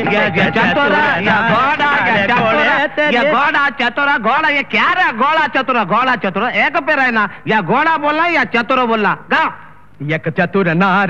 घोड़ा ये क्या रहा घोड़ा चतुर एक पे रहना या घोड़ा बोलना या चतुर बोलना गा एक चतुर नार